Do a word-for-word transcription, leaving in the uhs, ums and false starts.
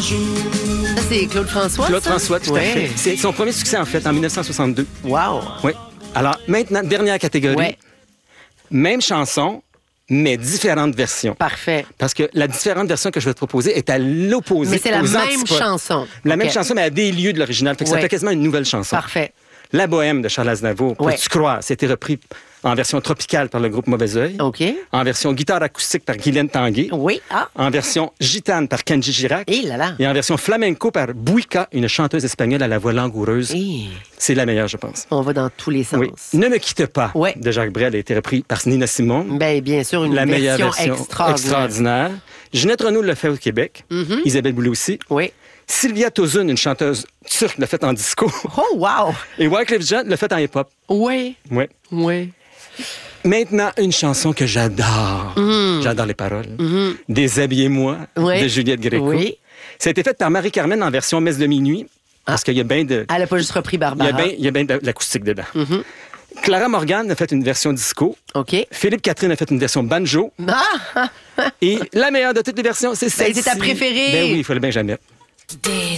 Ça, c'est Claude François, Claude ça? François, tout ouais. à fait. C'est son premier succès, en fait, en dix-neuf cent soixante-deux. Wow! Oui. Alors, maintenant, dernière catégorie. Ouais. Même chanson, mais différentes versions. Parfait. Parce que la différente version que je vais te proposer est à l'opposé. Mais c'est la aux même antipodes. chanson. La OK. même chanson, mais à des lieux de l'original. Fait que Ouais. ça fait quasiment une nouvelle chanson. Parfait. La Bohème de Charles Aznavour, Ouais. peux-tu croire, c'était repris en version tropicale par le groupe Mauvais Oeil, OK. en version guitare acoustique par Guylaine Tanguay, Oui. Ah. en version gitane par Kenji Girac, Et là là. et en version flamenco par Buika, une chanteuse espagnole à la voix langoureuse. Et C'est la meilleure, je pense. on va dans tous les sens. Oui. Ne me quitte pas Ouais. de Jacques Brel a été repris par Nina Simone. Ben, bien sûr, une La meilleure version, version extraordinaire. extraordinaire. Ginette Renaud l'a fait au Québec. Mm-hmm. Isabelle Boulay aussi. Oui. Sylvia Tozun, une chanteuse turque, l'a fait en disco. Oh, wow! Et Wyclef Jean l'a fait en hip-hop. Oui. Oui. Oui. Maintenant, une chanson que j'adore. J'adore les paroles. Déshabillez-moi Oui. de Juliette Gréco. Oui. Ça a été fait par Marie-Carmen en version messe de minuit. Parce qu'il y a bien de... Elle a pas juste repris Il y a Barbara. bien, il y a bien de l'acoustique dedans. Clara Morgan a fait une version disco. OK. Philippe Catherine a fait une version banjo. Ah! Et la meilleure de toutes les versions, c'est Ben, celle-ci. c'est ta préférée. Ben oui, il fallait bien jamais. Des